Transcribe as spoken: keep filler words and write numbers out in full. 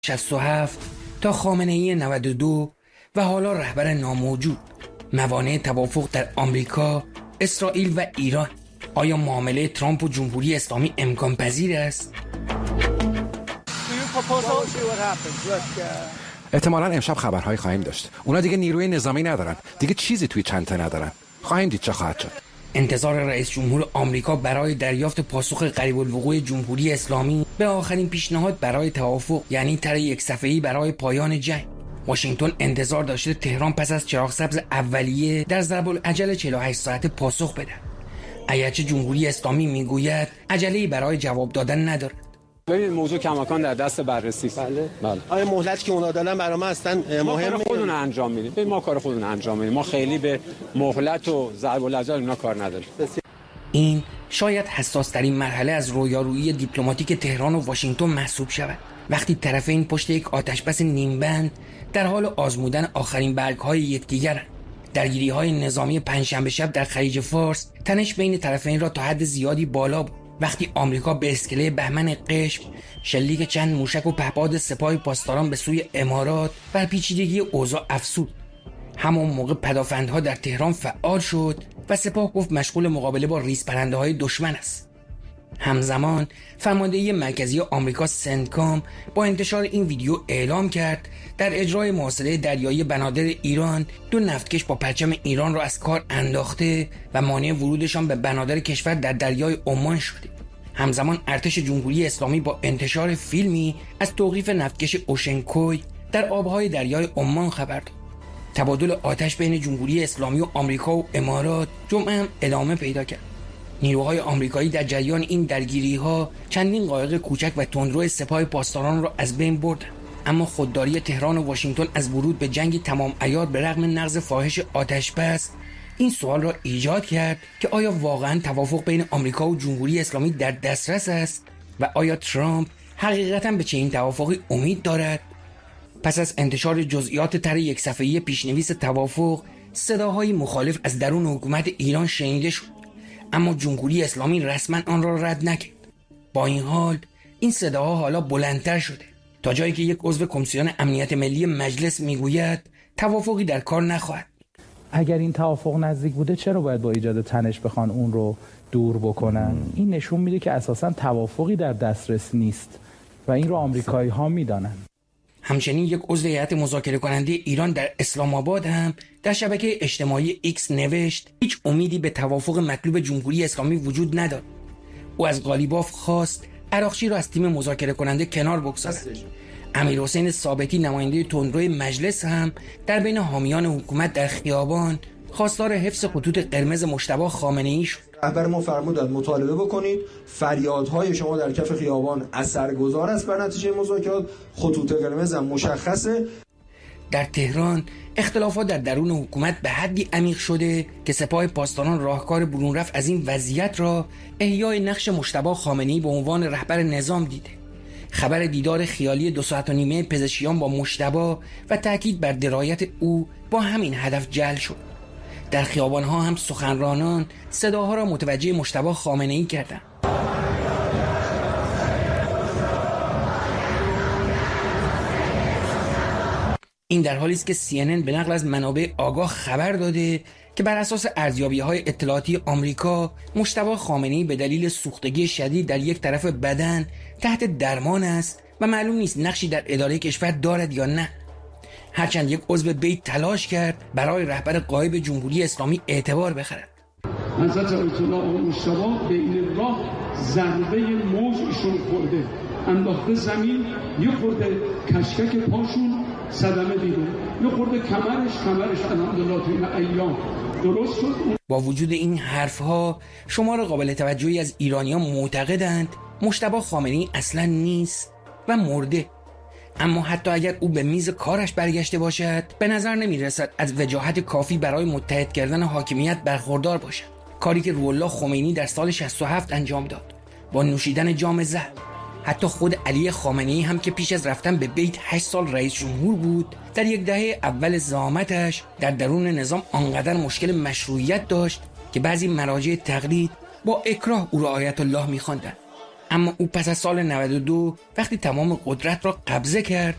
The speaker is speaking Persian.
شصت و هفت تا خامنه‌ای نود و دو و حالا رهبر ناموجود، موانع توافق در آمریکا، اسرائیل و ایران. آیا معامله ترامپ و جمهوری اسلامی امکان پذیر است؟ احتمالاً امشب خبرهایی خواهیم داشت. اونا دیگه نیروی نظامی ندارن، دیگه چیزی توی چنته ندارن. خواهیم دید چه خواهد شد. انتظار رئیس جمهور آمریکا برای دریافت پاسخ قریب الوقوع جمهوری اسلامی به آخرین پیشنهاد برای توافق، یعنی طرح یک صفحه‌ای برای پایان جنگ. واشنگتن انتظار داشته تهران پس از چراغ سبز اولیه در ضرب العجل چهل و هشت ساعته پاسخ بده. اگرچه جمهوری اسلامی میگوید عجله‌ای برای جواب دادن ندارد. ببین موضوع کماکان در دست بررسی است. بله. بله. آیا مهلتی که اونا دادن برای ما اصلا مهمه؟ ما کار خودمون انجام میدیم. ببین ما کار خودمون انجام میدیم. ما خیلی به مهلت و ضرب العجل اینا کار نداریم. این شاید حساس ترین مرحله از رویارویی دیپلماتیک تهران و واشنگتن محسوب شود. وقتی طرفین پشت یک آتشبس نیمبند در حال آزمودن آخرین برگ‌های یکدیگرند. درگیری‌های نظامی پنجشنبه شب در خلیج فارس تنش بین طرفین را تا حد زیادی بالا بود. وقتی آمریکا به اسکله بهمن قشم شلیک چند موشک و پهپاد سپاه پاسداران به سوی امارات بر پیچیدگی اوضاع افزود. همون موقع پدافندها در تهران فعال شد و سپاه گفت مشغول مقابله با ریزپرنده‌های دشمن است. همزمان فرماندهی مرکزی آمریکا سنتکام با انتشار این ویدیو اعلام کرد در اجرای محاصره دریایی بنادر ایران دو نفتکش با پرچم ایران را از کار انداخته و مانع ورودشان به بنادر کشور در دریای عمان شده. همزمان ارتش جمهوری اسلامی با انتشار فیلمی از توقیف نفتکش اوشنکوی در آبهای دریای عمان خبر داد. تبادل آتش بین جمهوری اسلامی و آمریکا و امارات جمعه هم ادامه پیدا کرد. نیروهای آمریکایی در جریان این درگیری‌ها چندین قایق کوچک و تندرو سپاه پاسداران را از بین بردند. اما خودداری تهران و واشنگتن از ورود به جنگ تمام عیار به رغم نقض فاحش آتشبس این سوال را ایجاد کرد که آیا واقعاً توافق بین آمریکا و جمهوری اسلامی در دسترس است و آیا ترامپ حقیقتاً به چنین توافقی امید دارد؟ پس از انتشار جزئیات طرح یک صفحه‌ای پیشنویس توافق، صداهای مخالف از درون حکومت ایران شنیده شد، اما جمهوری اسلامی رسما آن را رد نکرد. با این حال این صداها حالا بلندتر شده تا جایی که یک عضو کمیسیون امنیت ملی مجلس میگوید توافقی در کار نخواهد. اگر این توافق نزدیک بوده چرا باید با ایجاد تنش بخوان اون رو دور بکنن؟ این نشون میده که اساسا توافقی در دسترس نیست و این رو آمریکایی ها میدانن. همچنین یک عضو هیئت مذاکره کننده ایران در اسلام آباد هم در شبکه اجتماعی ایکس نوشت هیچ امیدی به توافق مطلوب جمهوری اسلامی وجود ندارد. او از قالیباف خواست عراقچی را از تیم مذاکره کننده کنار بگذارد. امیرحسین ثابتی نماینده تندروی مجلس هم در بین حامیان حکومت در خیابان خواستار حفظ خطوط قرمز مجتبی خامنه‌ای شد. رهبر ما فرمودند مطالبه بکنید، فریادهای شما در کف خیابان اثرگذار است بر نتیجه مذاکرات، خطوط قرمز هم مشخصه. در تهران اختلافات در درون حکومت به حدی عمیق شده که سپاه پاسداران راهکار برون رفت از این وضعیت را احیای نقش مجتبی خامنه‌ای به عنوان رهبر نظام دیده. خبر دیدار خیالی دو ساعت و نیمه پزشکیان با مجتبی و تاکید بر درایت او با همین هدف جعل شد. در خیابان‌ها هم سخنرانان صداها را متوجه مجتبی خامنه‌ای کردند. این در حالی است که سی ان ان به نقل از منابع آگاه خبر داده که بر اساس ارزیابی‌های اطلاعاتی آمریکا مجتبی خامنه‌ای به دلیل سوختگی شدید در یک طرف بدن تحت درمان است و معلوم نیست نقشی در اداره کشور دارد یا نه. هرچند یک عضو بیت تلاش کرد برای رهبر غایب جمهوری اسلامی اعتبار بخرد. حضرت آیت الله آقا مجتبی به این راه ضربه موج ایشون خورده، انداخته زمین، یه خورده کشکک پاشون صدمه دیده، یه خورده کمرش کمرش الحمدلله تو این ایام درست شد. با وجود این حرفها شمار قابل توجهی از ایرانیان معتقدند مجتبی خامنه‌ای اصلا نیست و مرده. اما حتی اگر او به میز کارش برگشته باشد به نظر نمی رسد از وجاهت کافی برای متحد کردن حاکمیت برخوردار باشد. کاری که روح‌الله خمینی در سال شصت و هفت انجام داد با نوشیدن جام زهر. حتی خود علی خامنه‌ای هم که پیش از رفتن به بیت هشت سال رئیس جمهور بود در یک دهه اول زعامتش در درون نظام آنقدر مشکل مشروعیت داشت که بعضی مراجع تقلید با اکراه او را آیت الله می‌خواندند. اما او پس از سال نود و دو وقتی تمام قدرت را قبضه کرد